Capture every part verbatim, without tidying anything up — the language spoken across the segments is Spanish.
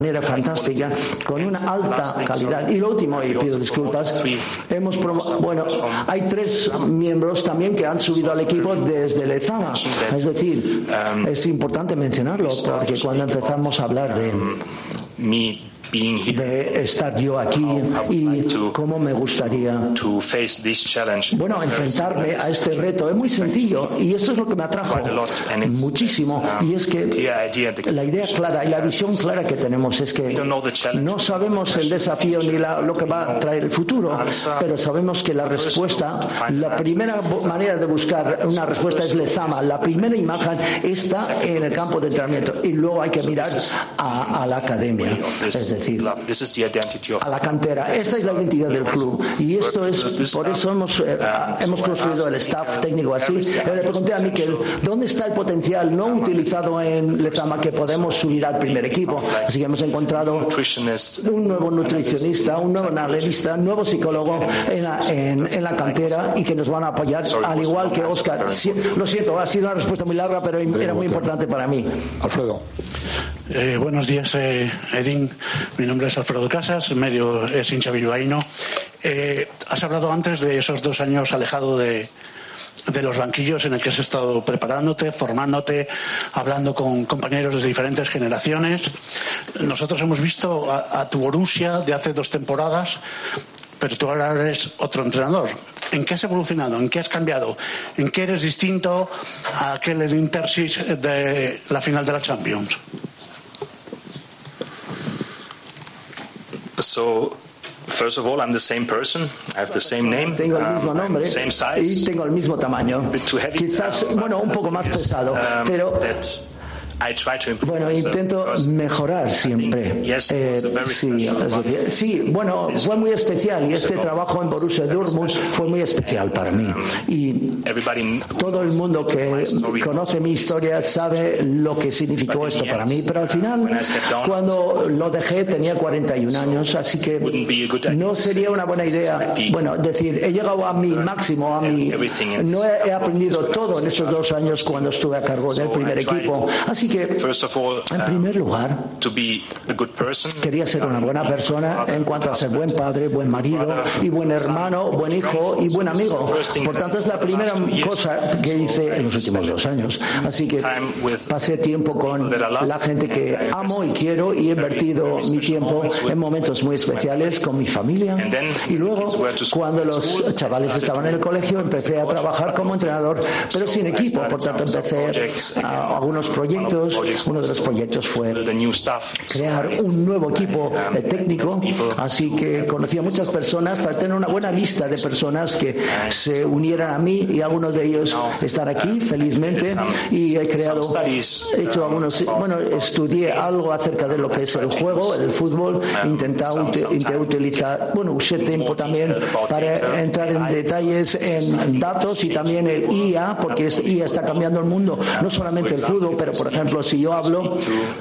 manera fantástica, con una alta calidad. Y lo último, y pido disculpas, hemos promo- bueno, hay tres miembros también que han subido al equipo desde Lezama. Es decir, es importante mencionarlo porque cuando empezamos a hablar de de estar yo aquí y cómo me gustaría bueno enfrentarme a este reto. Es muy sencillo y esto es lo que me atrajo muchísimo, y es que la idea clara y la visión clara que tenemos es que no sabemos el desafío ni la, lo que va a traer el futuro, pero sabemos que la respuesta, la primera manera de buscar una respuesta es Lezama. La primera imagen está en el campo de entrenamiento y luego hay que mirar a, a la academia, es decir, a la cantera. Esta es la identidad del club y esto es, por eso hemos, eh, hemos construido el staff técnico así. Le pregunté a Mikel, ¿dónde está el potencial no utilizado en Lezama que podemos subir al primer equipo? Así que hemos encontrado un nuevo nutricionista, un nuevo analista, un nuevo psicólogo en la, en, en la cantera y que nos van a apoyar, al igual que Óscar. Lo siento, ha sido una respuesta muy larga, pero era muy importante para mí. Alfredo. Eh, buenos días, eh, Edín. Mi nombre es Alfredo Casas, medio es hincha bilbaíno. Eh, has hablado antes de esos dos años alejado de, de los banquillos en el que has estado preparándote, formándote, hablando con compañeros de diferentes generaciones. Nosotros hemos visto a, a tu Borussia de hace dos temporadas, pero tú ahora eres otro entrenador. ¿En qué has evolucionado? ¿En qué has cambiado? ¿En qué eres distinto a aquel Edín Terzic de la final de la Champions? So, first of all, I'm the same person. I have the same name. Tengo el mismo nombre um, same size, y tengo el mismo tamaño. Quizás, bueno, un poco más pesado, pero bueno, intento mejorar siempre. Eh, sí, sí, bueno, fue muy especial y este trabajo en Borussia Dortmund fue muy especial para mí. Y todo el mundo que conoce mi historia sabe lo que significó esto para mí. Pero al final, cuando lo dejé, tenía cuarenta y un años, así que no sería una buena idea. Bueno, decir, he llegado a mi máximo, a mi. No he, he aprendido todo en estos dos años cuando estuve a cargo del primer equipo. Así que, en primer lugar, quería ser una buena persona en cuanto a ser buen padre, buen marido y buen hermano, buen hijo y buen amigo. Por tanto, es la primera cosa que hice en los últimos dos años. Así que pasé tiempo con la gente que amo y quiero y he invertido mi tiempo en momentos muy especiales con mi familia. Y luego, cuando los chavales estaban en el colegio, empecé a trabajar como entrenador, pero sin equipo. Por tanto, empecé a algunos proyectos. Uno de los proyectos fue crear un nuevo equipo técnico, así que conocí a muchas personas para tener una buena lista de personas que se unieran a mí y algunos de ellos están aquí felizmente y he creado, he hecho algunos, bueno, estudié algo acerca de lo que es el juego, el fútbol, intenté, intenté utilizar, bueno, usé tiempo también para entrar en detalles en datos y también el I A, porque es, I A está cambiando el mundo, no solamente el fútbol, pero por ejemplo, si yo hablo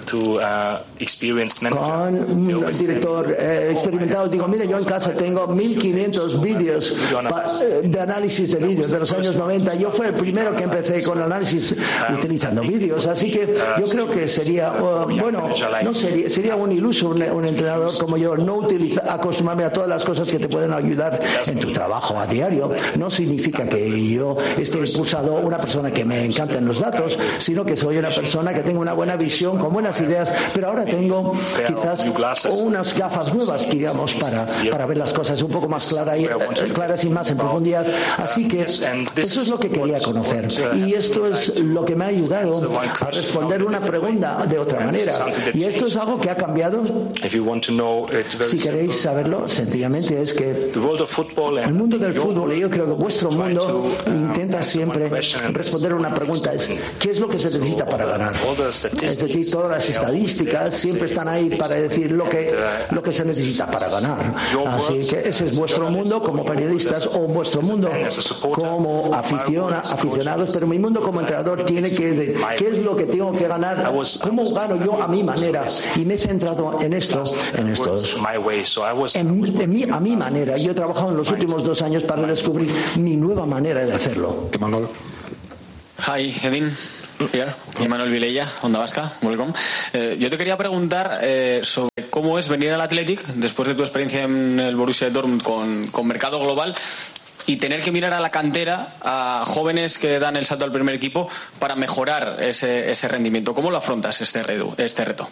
con un director eh, experimentado, digo, mire, yo en casa tengo mil quinientos vídeos de análisis de vídeos de los años noventa. Yo fui el primero que empecé con análisis utilizando vídeos, así que yo creo que sería, uh, bueno, no sería, sería un iluso un, un entrenador como yo no utiliza, acostumbrarme a todas las cosas que te pueden ayudar en tu trabajo a diario. No significa que yo esté impulsado una persona que me encanten los datos, sino que soy una persona que tengo una buena visión, con buenas ideas, pero ahora tengo quizás unas gafas nuevas, digamos, para, para ver las cosas un poco más claras y, claras y más en profundidad. Así que eso es lo que quería conocer. Y esto es lo que me ha ayudado a responder una pregunta de otra manera. Y esto es algo que ha cambiado. Si queréis saberlo, sencillamente es que el mundo del fútbol, y yo creo que vuestro mundo intenta siempre responder una pregunta, es ¿qué es lo que se necesita para ganar? Es decir, todas las estadísticas siempre están ahí para decir lo que, lo que se necesita para ganar. Así que ese es vuestro mundo como periodistas o vuestro mundo como aficiona, aficionados, pero mi mundo como entrenador tiene que de, ¿qué es lo que tengo que ganar? ¿Cómo gano yo a mi manera? Y me he centrado en esto, en estos, en, en mi, a mi manera. Yo he trabajado en los últimos dos años para descubrir mi nueva manera de hacerlo. Hi, Edin. Here. Manuel Vilella, Onda Vasca, welcome. Eh, yo te quería preguntar eh, sobre cómo es venir al Athletic después de tu experiencia en el Borussia Dortmund con, con mercado global y tener que mirar a la cantera a jóvenes que dan el salto al primer equipo para mejorar ese, ese rendimiento. ¿Cómo lo afrontas este reto? Este reto?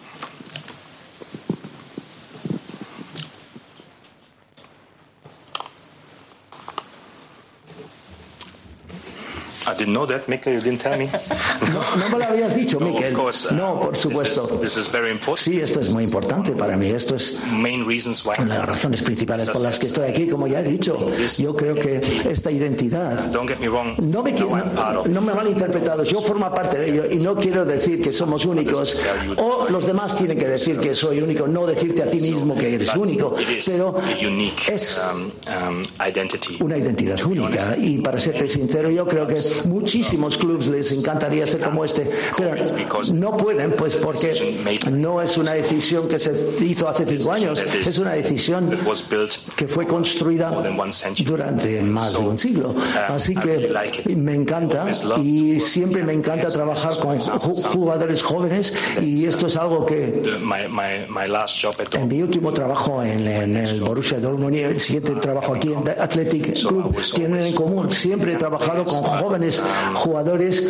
I didn't know that, Mikel. You didn't tell me. No, no me lo habías dicho, Mikel. No, course, uh, no, por supuesto. This is, this is very important. Sí, esto es muy importante para mí. Esto es Main reasons why las razones principales por las que estoy aquí, como ya he dicho. Yo creo que esta identidad. Don't get me wrong. No me, no, no me malinterpretados. Yo formo parte de ello y no quiero decir que somos únicos o los demás tienen que decir que soy único. No decirte a ti mismo que eres único, pero es una identidad única. Y para serte sincero, yo creo que muchísimos clubes les encantaría ser como este, pero no pueden, pues porque no es una decisión que se hizo hace cinco años, es una decisión que fue construida durante más de un siglo. Así que me encanta y siempre me encanta trabajar con jugadores jóvenes y esto es algo que en mi último trabajo en, en el Borussia Dortmund y el siguiente trabajo aquí en Athletic Club tienen en común. Siempre he trabajado con jóvenes jugadores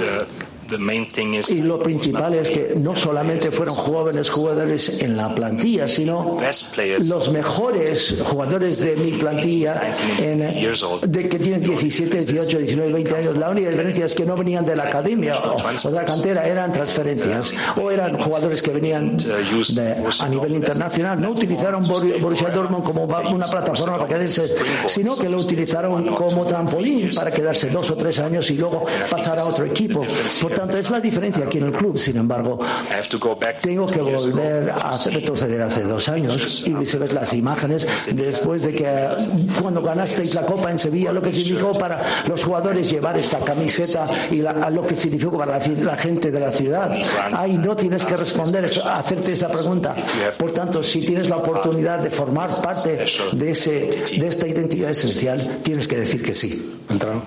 y lo principal es que no solamente fueron jóvenes jugadores en la plantilla, sino los mejores jugadores de mi plantilla en, de que tienen diecisiete, dieciocho, diecinueve, veinte años. La única diferencia es que no venían de la academia o, o de la cantera, eran transferencias o eran jugadores que venían de, a nivel internacional. No utilizaron Borussia Dortmund como una plataforma para quedarse, sino que lo utilizaron como trampolín para quedarse dos o tres años y luego pasar a otro equipo. Por tanto, es la diferencia aquí en el club. Sin embargo, tengo que volver a retroceder hace dos años y se ven las imágenes después de que cuando ganasteis la Copa en Sevilla, lo que significó para los jugadores llevar esta camiseta y la, lo que significó para la, la gente de la ciudad. Ahí no tienes que responder, hacerte esa pregunta. Por tanto, si tienes la oportunidad de formar parte de, ese, de esta identidad esencial, tienes que decir que sí. Entramos.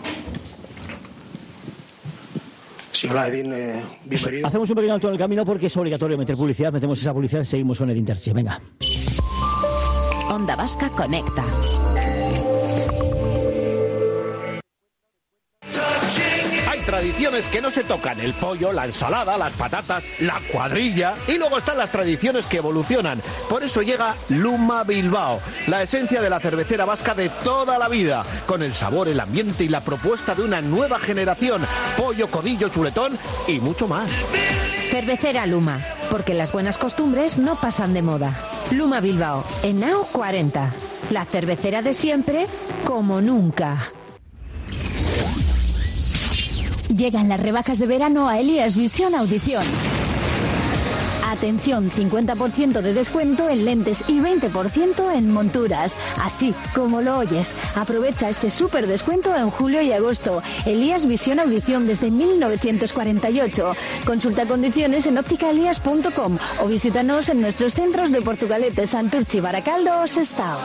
Sí, hola, Edin, eh, bienvenido. Hacemos un pequeño alto en el camino porque es obligatorio meter publicidad. Metemos esa publicidad y seguimos con Edin Terzi. Venga. Onda Vasca conecta. Tradiciones que no se tocan: el pollo, la ensalada, las patatas, la cuadrilla, y luego están las tradiciones que evolucionan. Por eso llega Luma Bilbao, la esencia de la cervecera vasca de toda la vida, con el sabor, el ambiente y la propuesta de una nueva generación: pollo, codillo, chuletón y mucho más. Cervecera Luma, porque las buenas costumbres no pasan de moda. Luma Bilbao, en Nao cuarenta, la cervecera de siempre como nunca. Llegan las rebajas de verano a Elías Visión Audición. Atención, cincuenta por ciento de descuento en lentes y veinte por ciento en monturas. Así como lo oyes. Aprovecha este súper descuento en julio y agosto. Elías Visión Audición desde mil novecientos cuarenta y ocho. Consulta condiciones en óptica elías punto com o visítanos en nuestros centros de Portugalete, Santurchi, Baracaldo o Sestao.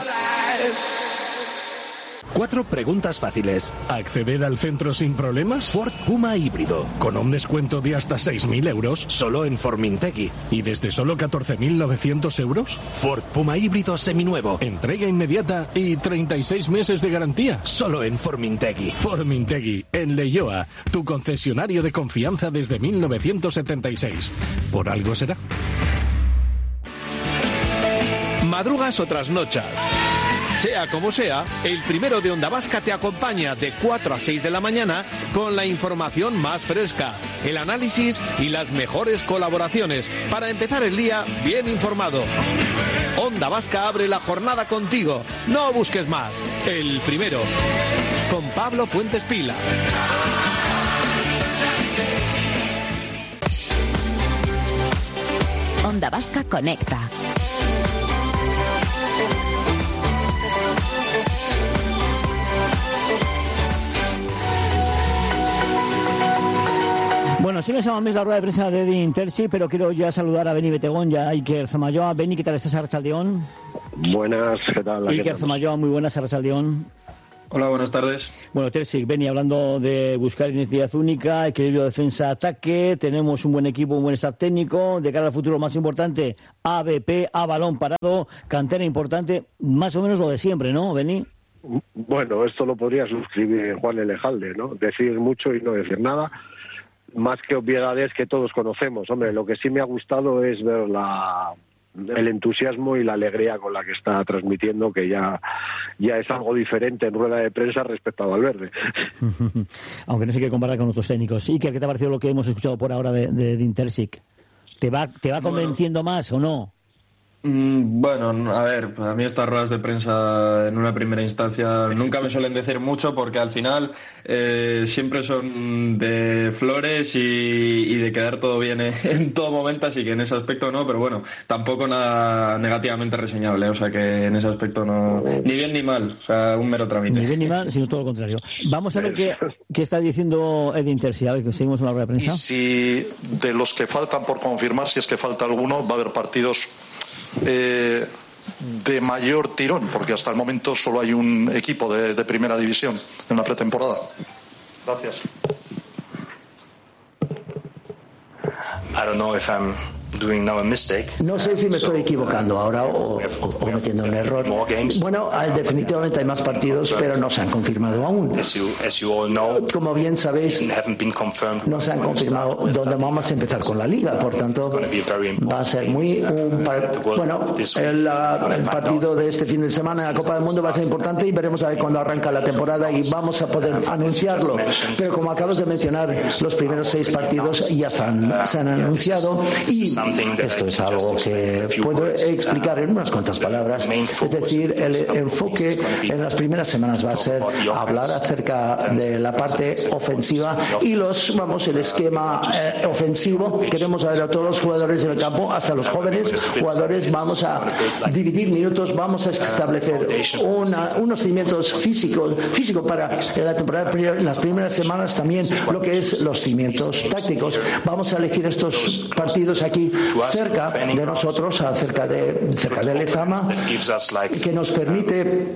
Cuatro preguntas fáciles. ¿Acceder al centro sin problemas? Ford Puma híbrido. Con un descuento de hasta seis mil euros. Solo en Formintegui. ¿Y desde solo catorce mil novecientos euros? Ford Puma híbrido seminuevo. Entrega inmediata y treinta y seis meses de garantía. Solo en Formintegui. Formintegui, en Leioa. Tu concesionario de confianza desde mil novecientos setenta y seis. ¿Por algo será? Madrugas o trasnochas. Sea como sea, el primero de Onda Vasca te acompaña de cuatro a seis de la mañana con la información más fresca, el análisis y las mejores colaboraciones para empezar el día bien informado. Onda Vasca abre la jornada contigo. No busques más. El primero. Con Pablo Fuentes Pila. Onda Vasca conecta. Bueno, sigue esa mes la rueda de prensa de Edin Terzi, pero quiero ya saludar a Beni Betegón y a Iker Zamayoa. Beni, ¿qué tal estás, Arratsaldeón? Buenas, ¿qué tal? Iker Zamayoa, muy buenas, Arratsaldeón. Hola, buenas tardes. Bueno, Terzic, venía hablando de buscar identidad única, equilibrio defensa-ataque, tenemos un buen equipo, un buen staff técnico, de cara al futuro más importante, A B P, a balón parado, cantera importante, más o menos lo de siempre, ¿no, Beni? Bueno, esto lo podría suscribir Juan Elejalde, ¿no? Decir mucho y no decir nada, más que obviedades que todos conocemos. Hombre, lo que sí me ha gustado es ver la... el entusiasmo y la alegría con la que está transmitiendo, que ya, ya es algo diferente en rueda de prensa respecto a Valverde. Aunque no se quiere comparar con otros técnicos. Iker, ¿qué te ha parecido lo que hemos escuchado por ahora de, de, de Terzic? ¿Te va, te va convenciendo bueno. más o no? Bueno, a ver, a mí estas ruedas de prensa en una primera instancia nunca me suelen decir mucho, porque al final eh, siempre son de flores y, y de quedar todo bien en todo momento, así que en ese aspecto no, pero bueno, tampoco nada negativamente reseñable, o sea que en ese aspecto no, ni bien ni mal, o sea, un mero trámite. Ni bien ni mal, sino todo lo contrario. Vamos a ver qué, qué está diciendo Edin Terzic, a ver, que seguimos en la rueda de prensa. Y si de los que faltan por confirmar, si es que falta alguno, va a haber partidos Eh, de mayor tirón, porque hasta el momento solo hay un equipo de, de primera división en la pretemporada. Gracias. I don't know if I'm doing now a mistake. No sé si me estoy equivocando ahora o, o, o cometiendo un error. Bueno, hay, definitivamente hay más partidos, pero no se han confirmado aún. Como bien sabéis, no se han confirmado dónde vamos a empezar con la liga. Por tanto, va a ser muy un par, bueno, el, el partido de este fin de semana en la Copa del Mundo va a ser importante y veremos a ver cuándo arranca la temporada y vamos a poder anunciarlo. Pero como acabas de mencionar, los primeros seis partidos ya están, se han anunciado y esto es algo que puedo explicar en unas cuantas palabras. Es decir, el enfoque en las primeras semanas va a ser hablar acerca de la parte ofensiva y los, vamos, el esquema eh, ofensivo. Queremos ver a todos los jugadores en el campo, hasta los jóvenes jugadores. Vamos a dividir minutos, vamos a establecer una, unos cimientos físicos físico para la temporada, en las primeras semanas también lo que es los cimientos tácticos. Vamos a elegir estos partidos aquí cerca de nosotros, cerca de cerca de Lezama, que nos permite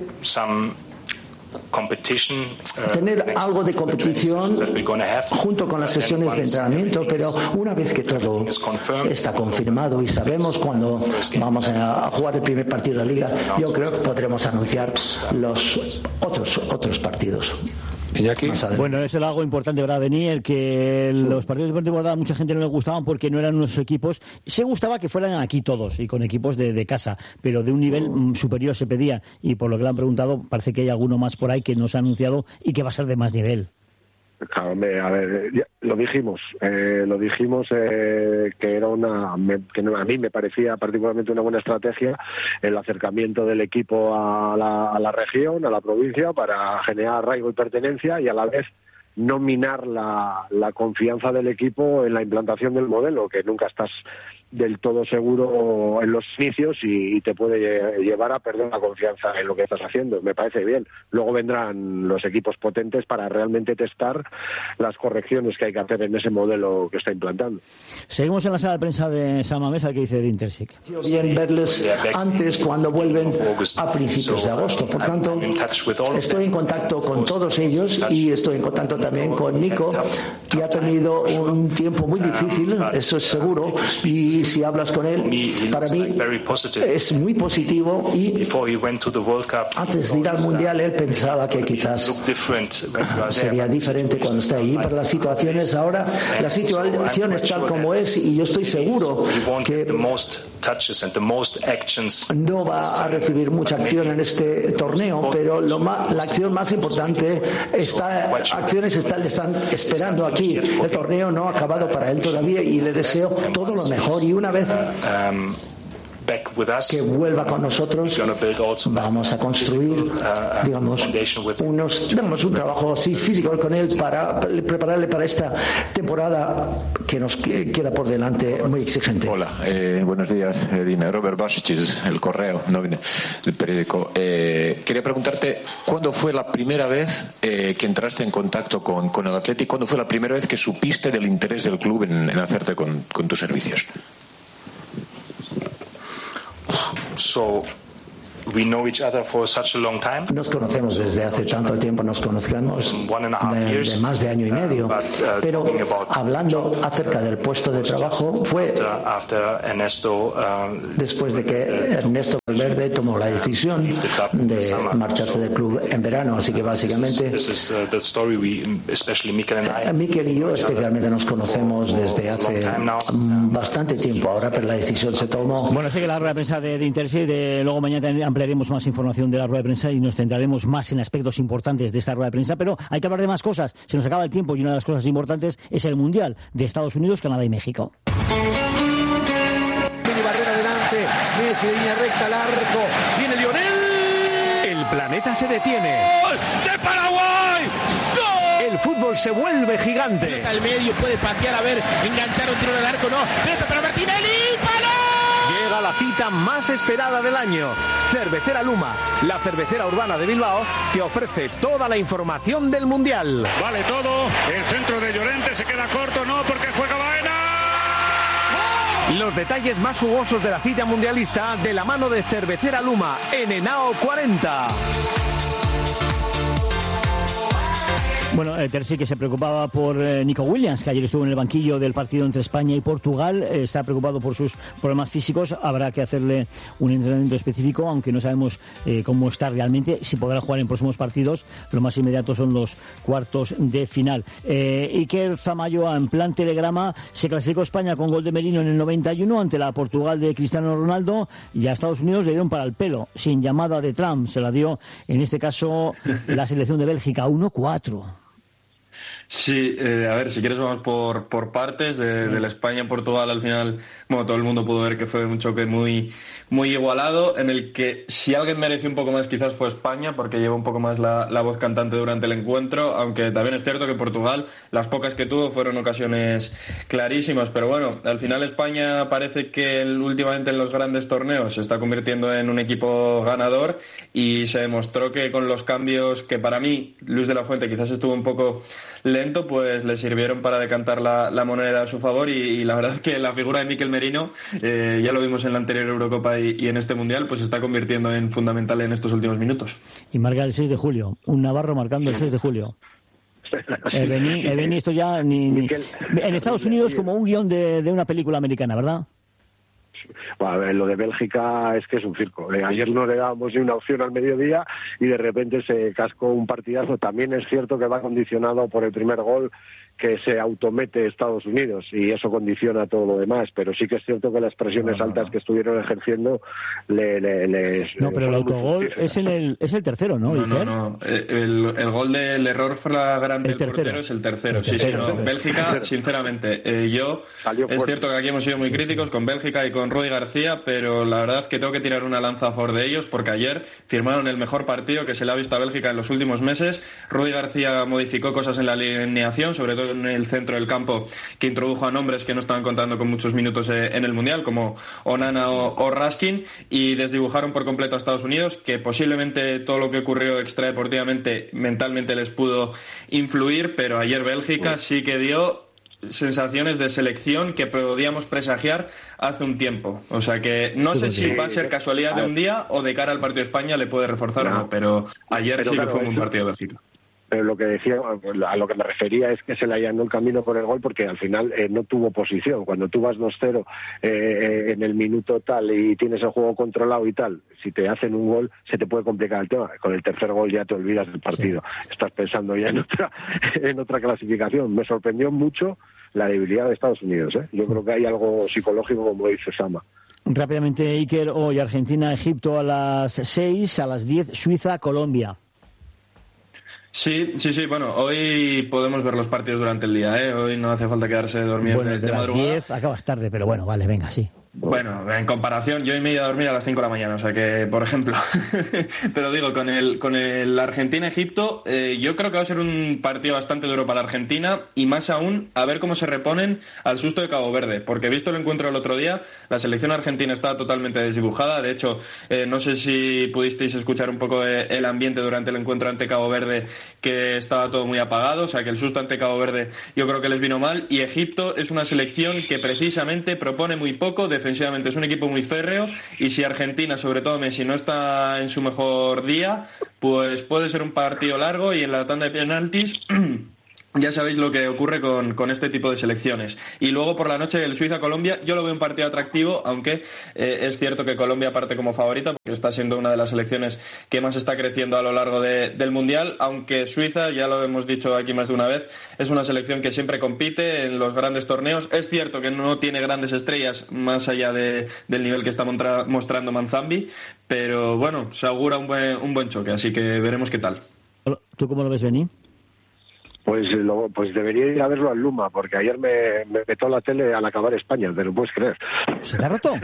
tener algo de competición junto con las sesiones de entrenamiento, pero una vez que todo está confirmado y sabemos cuándo vamos a jugar el primer partido de la liga, yo creo que podremos anunciar los otros otros partidos. Bueno, eso era algo importante, ¿verdad, Beni? El que los partidos de temporada a mucha gente no les gustaban porque no eran unos equipos. Se gustaba que fueran aquí todos y con equipos de, de casa, pero de un nivel mm, superior se pedía. Y por lo que le han preguntado, parece que hay alguno más por ahí que no se ha anunciado y que va a ser de más nivel. Claro, a ver, ya, lo dijimos, eh, lo dijimos eh, que era una, me, que no, a mí me parecía particularmente una buena estrategia el acercamiento del equipo a la, a la región, a la provincia, para generar arraigo y pertenencia y a la vez no minar la, la confianza del equipo en la implantación del modelo, que nunca estás del todo seguro en los inicios y, y te puede llevar a perder la confianza en lo que estás haciendo. Me parece bien. Luego vendrán los equipos potentes para realmente testar las correcciones que hay que hacer en ese modelo que está implantando. Seguimos en la sala de prensa de San Mamés, que dice Edin Terzic. Bien verles antes cuando vuelven a principios de agosto. Por tanto, estoy en contacto con todos ellos y estoy en contacto también con Nico, que ha tenido un tiempo muy difícil, eso es seguro, y si hablas con él, para mí es muy positivo y antes de ir al Mundial él pensaba que quizás sería diferente cuando está ahí, pero la situación es ahora, la situación es tal como es y yo estoy seguro que no va a recibir mucha acción en este torneo, pero lo más, la acción más importante está, acciones están, le están esperando aquí. El torneo no ha acabado para él todavía y le deseo todo lo mejor y una vez que vuelva con nosotros vamos a construir digamos unos digamos un trabajo así físico con él para prepararle para esta temporada que nos queda por delante muy exigente. Hola, eh, buenos días, Edin. Robert Basicis, El Correo, no viene del periódico. Eh, quería preguntarte ¿cuándo fue la primera vez eh, que entraste en contacto con, con el Athletic? ¿Cuándo fue la primera vez que supiste del interés del club en, en hacerte con, con tus servicios? So, we know each other for such a long time. Nos conocemos desde hace tanto tiempo, nos conocemos de, de más de año y medio. Pero hablando acerca del puesto de trabajo, fue después de que Ernesto Valverde tomó la decisión de marcharse del club en verano. Así que básicamente Mikel y yo especialmente nos conocemos desde hace bastante tiempo ahora, pero la decisión se tomó. Bueno, sé que la rueda de prensa de, de Intersi, de, luego mañana ampliaremos más información de la rueda de prensa y nos centraremos más en aspectos importantes de esta rueda de prensa, pero hay que hablar de más cosas. Se nos acaba el tiempo y una de las cosas importantes es el Mundial de Estados Unidos, Canadá y México. Viene Barrera adelante, Messi, línea recta, al arco, viene Lionel. El planeta se detiene. ¡Gol de Paraguay! ¡Gol! El fútbol se vuelve gigante. Al medio puede patear, a ver, enganchar un tiro al arco, no. Pelota para Martinelli, ¡palo! Llega la cita más esperada del año. Cervecera Luma, la cervecera urbana de Bilbao, que ofrece toda la información del Mundial. Vale todo, el centro de Llorente se queda corto, no, porque juega Baena. Los detalles más jugosos de la cita mundialista de la mano de Cervecera Luma en Henao cuarenta. Bueno, eh, Terzi, que se preocupaba por eh, Nico Williams, que ayer estuvo en el banquillo del partido entre España y Portugal, eh, está preocupado por sus problemas físicos. Habrá que hacerle un entrenamiento específico, aunque no sabemos eh, cómo está realmente, si podrá jugar en próximos partidos. Lo más inmediato son los cuartos de final. Eh, Iker Zamayoa, en plan telegrama, se clasificó España con gol de Merino en el noventa y uno ante la Portugal de Cristiano Ronaldo, y a Estados Unidos le dieron para el pelo, sin llamada de Trump. Se la dio, en este caso, la selección de Bélgica, uno cuatro. Sí, eh, a ver, si quieres vamos por, por partes. De, de la España-Portugal al final, bueno, todo el mundo pudo ver que fue un choque muy, muy igualado, en el que si alguien mereció un poco más quizás fue España, porque lleva un poco más la, la voz cantante durante el encuentro, aunque también es cierto que Portugal, las pocas que tuvo fueron ocasiones clarísimas, pero bueno, al final España parece que últimamente en los grandes torneos se está convirtiendo en un equipo ganador, y se demostró que con los cambios que para mí Luis de la Fuente quizás estuvo un poco lento, pues le sirvieron para decantar la, la moneda a su favor, y, y la verdad es que la figura de Mikel Merino, eh, ya lo vimos en la anterior Eurocopa y, y en este Mundial, pues se está convirtiendo en fundamental en estos últimos minutos. Y marca el seis de julio, un navarro marcando el seis de julio. Eh, vení, eh, vení, esto ya ni, ni... En Estados Unidos como un guión de, de una película americana, ¿verdad? Bueno, a ver, lo de Bélgica es que es un circo. Eh, ayer no le dábamos ni una opción al mediodía y de repente se cascó un partidazo. También es cierto que va condicionado por el primer gol que se automete Estados Unidos, y eso condiciona todo lo demás, pero sí que es cierto que las presiones no, no, altas no. que estuvieron ejerciendo le, le, les... No, pero el autogol es, en el, es el tercero, ¿no? No, no, no. El, el gol del error flagrante del portero es el tercero. El tercero. Sí, sí, no. Bélgica, sinceramente, eh, yo... Es cierto que aquí hemos sido muy críticos con Bélgica y con Rudi García, pero la verdad que tengo que tirar una lanza a favor de ellos, porque ayer firmaron el mejor partido que se le ha visto a Bélgica en los últimos meses. Rudi García modificó cosas en la alineación, sobre todo en el centro del campo, que introdujo a nombres que no estaban contando con muchos minutos en el Mundial, como Onana o, o Raskin, y desdibujaron por completo a Estados Unidos, que posiblemente todo lo que ocurrió extradeportivamente mentalmente les pudo influir, pero ayer Bélgica sí que dio sensaciones de selección que podíamos presagiar hace un tiempo. O sea que no sé si va a ser casualidad de un día o de cara al partido de España le puede reforzar no. o no, pero ayer pero sí claro, que fue un partido de Bélgica. Pero lo que decía, a lo que me refería es que se le allanó el camino por el gol, porque al final eh, no tuvo posición. Cuando tú vas dos cero eh, en el minuto tal y tienes el juego controlado y tal, si te hacen un gol se te puede complicar el tema. Con el tercer gol ya te olvidas del partido. Sí. Estás pensando ya en otra, en otra clasificación. Me sorprendió mucho la debilidad de Estados Unidos. ¿eh? Yo creo que hay algo psicológico, como dice Sama. Rápidamente, Iker, hoy Argentina-Egipto a las seis, a las diez Suiza-Colombia. Sí, sí, sí, bueno, hoy podemos ver los partidos durante el día, ¿eh? Hoy no hace falta quedarse dormido bueno, de, de madrugada. diez acabas tarde, pero bueno, vale, venga, sí. Bueno, en comparación, yo me he ido a dormir a las cinco de la mañana, o sea que, por ejemplo, pero digo, con el con el Argentina-Egipto, eh, yo creo que va a ser un partido bastante duro para Argentina, y más aún a ver cómo se reponen al susto de Cabo Verde, porque visto el encuentro del otro día, la selección argentina estaba totalmente desdibujada. De hecho, eh, no sé si pudisteis escuchar un poco el ambiente durante el encuentro ante Cabo Verde, que estaba todo muy apagado, o sea que el susto ante Cabo Verde yo creo que les vino mal, y Egipto es una selección que precisamente propone muy poco, de defensivamente es un equipo muy férreo, y si Argentina, sobre todo Messi, no está en su mejor día, pues puede ser un partido largo, y en la tanda de penaltis ya sabéis lo que ocurre con, con este tipo de selecciones. Y luego por la noche el Suiza-Colombia, yo lo veo un partido atractivo, aunque eh, es cierto que Colombia parte como favorita, porque está siendo una de las selecciones que más está creciendo a lo largo de, del Mundial, aunque Suiza, ya lo hemos dicho aquí más de una vez, es una selección que siempre compite en los grandes torneos. Es cierto que no tiene grandes estrellas más allá de, del nivel que está montra, mostrando Manzambi, pero bueno, se augura un buen, un buen choque, así que veremos qué tal. ¿Tú cómo lo ves, Beni? Pues, lo, pues debería ir a verlo al Luma, porque ayer me, me petó la tele al acabar España, ¿te lo puedes creer? ¿Se te ha roto?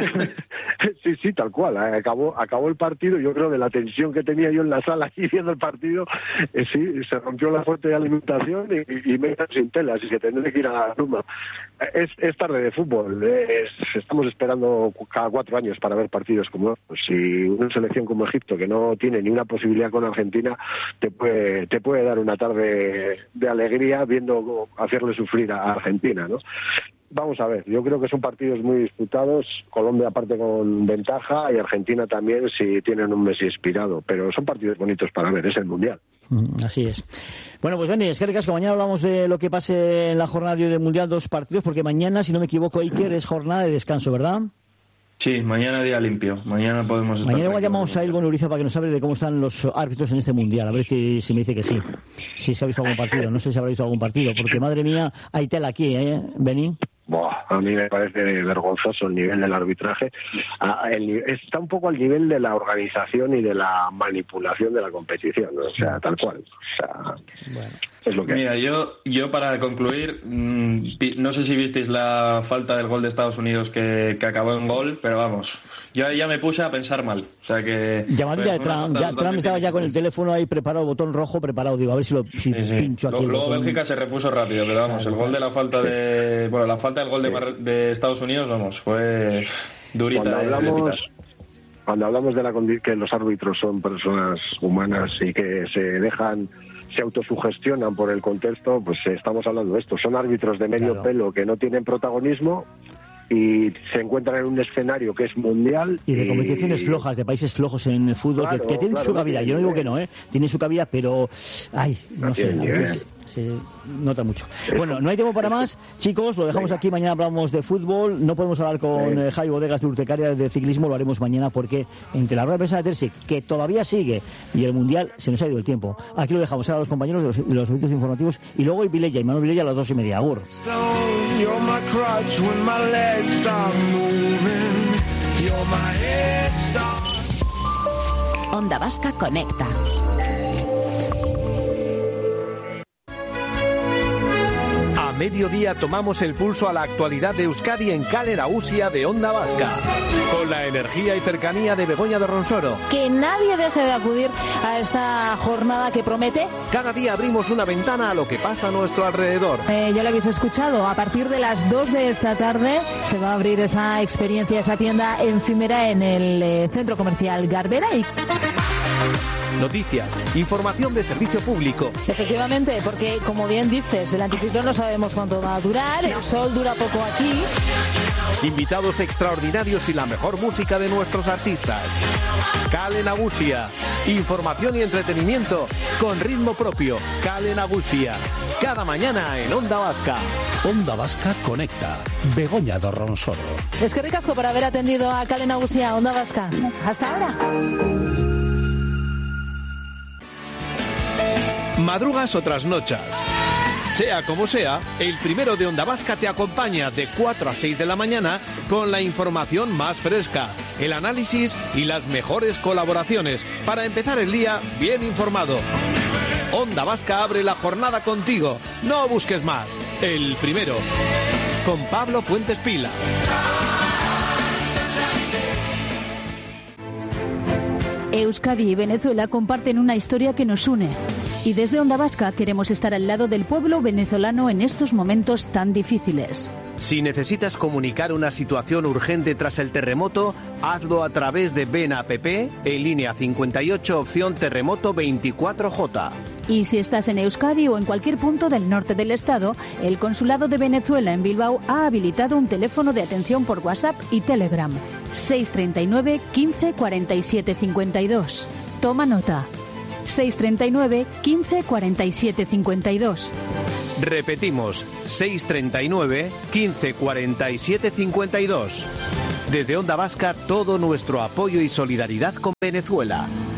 Sí, sí, tal cual. Acabó, acabó el partido, yo creo, de la tensión que tenía yo en la sala aquí viendo el partido, eh, sí, se rompió la fuente de alimentación y, y me quedé sin tele, así que tendré que ir a Luma. Es, es tarde de fútbol, es, estamos esperando cada cuatro años para ver partidos como estos. Si una selección como Egipto, que no tiene ni una posibilidad con Argentina, te puede, te puede dar una tarde de alegría viendo hacerle sufrir a Argentina, ¿no? Vamos a ver, yo creo que son partidos muy disputados, Colombia aparte con ventaja y Argentina también si tienen un Messi inspirado, pero son partidos bonitos para ver, es el Mundial. Mm, así es. Bueno, pues Beni, es que ricasco, mañana hablamos de lo que pase en la jornada de hoy del Mundial, dos partidos, porque mañana, si no me equivoco, Iker, es jornada de descanso, ¿verdad? Sí, mañana día limpio. Mañana podemos estar. Mañana igual llamamos a Ilgo Nuriza para que nos hable de cómo están los árbitros en este Mundial. A ver que, si me dice que sí. Si se ha visto algún partido. No sé si habrá visto algún partido. Porque, madre mía, hay tela aquí, ¿eh, Beni? Buah, a mí me parece vergonzoso el nivel del arbitraje. El, está un poco al nivel de la organización y de la manipulación de la competición, ¿no? O sea, tal cual. O sea, bueno. Es lo que Mira, hay. yo, yo para concluir, mmm, no sé si visteis la falta del gol de Estados Unidos que, que acabó en gol, pero vamos, yo ya me puse a pensar mal. O sea que. Llamadilla de Trump, ya, Trump estaba ya con el teléfono ahí preparado, botón rojo preparado. Digo, a ver si lo si sí, sí. pincho aquí. Luego, el luego Bélgica se repuso rápido, pero vamos, claro, el gol de la falta de. Bueno, la falta del gol de, Mar, de Estados Unidos, vamos, fue durita. Cuando hablamos, cuando hablamos de la que los árbitros son personas humanas y que se dejan. Se autosugestionan por el contexto, pues estamos hablando de esto. Son árbitros de medio claro. pelo que no tienen protagonismo y se encuentran en un escenario que es mundial. Y de competiciones y... flojas, de países flojos en el fútbol, claro, que, que tienen claro, su cabida. Yo no digo que no, ¿eh? Tienen su cabida, pero, ay, no, no sé, a veces se nota mucho. Bueno, no hay tiempo para más. Chicos, lo dejamos aquí. Mañana hablamos de fútbol. No podemos hablar con eh, Javi Bodegas de Urtecaria de ciclismo. Lo haremos mañana porque entre la rueda de prensa de Terzi, que todavía sigue, y el Mundial, se nos ha ido el tiempo. Aquí lo dejamos. Ahora a los compañeros de los, de los servicios informativos. Y luego Vilella y Manuel Vilella a las dos y media. Agur. Onda Vasca Conecta. A mediodía tomamos el pulso a la actualidad de Euskadi en Kale Nagusia de Onda Vasca. Con la energía y cercanía de Begoña de Ronsoro. Que nadie deje de acudir a esta jornada que promete. Cada día abrimos una ventana a lo que pasa a nuestro alrededor. Eh, ya lo habéis escuchado, a partir de las dos de esta tarde se va a abrir esa experiencia, esa tienda efímera en el eh, centro comercial Garbera. Y... Noticias, información de servicio público. Efectivamente, porque como bien dices, el anticiclón no sabemos cuánto va a durar, el sol dura poco aquí. Invitados extraordinarios y la mejor música de nuestros artistas. Kale Nagusia, información y entretenimiento con ritmo propio. Kale Nagusia, cada mañana en Onda Vasca. Onda Vasca Conecta, Begoña de Ronsoro. Es que ricasco por haber atendido a Kale Nagusia, Onda Vasca. Hasta ahora. Madrugas o trasnochas. Sea como sea, el primero de Onda Vasca te acompaña de cuatro a seis de la mañana con la información más fresca, el análisis y las mejores colaboraciones para empezar el día bien informado. Onda Vasca abre la jornada contigo. No busques más. El primero. Con Pablo Fuentes Pila. Euskadi y Venezuela comparten una historia que nos une. Y desde Onda Vasca queremos estar al lado del pueblo venezolano en estos momentos tan difíciles. Si necesitas comunicar una situación urgente tras el terremoto, hazlo a través de Ven App en línea cincuenta y ocho opción terremoto veinticuatro J. Y si estás en Euskadi o en cualquier punto del norte del estado, el Consulado de Venezuela en Bilbao ha habilitado un teléfono de atención por WhatsApp y Telegram. seis treinta y nueve, quince, cuarenta y siete, cincuenta y dos. Toma nota. seis treinta y nueve, quince, cuarenta y siete, cincuenta y dos. Repetimos, seis treinta y nueve, quince, cuarenta y siete, cincuenta y dos. Desde Onda Vasca, todo nuestro apoyo y solidaridad con Venezuela.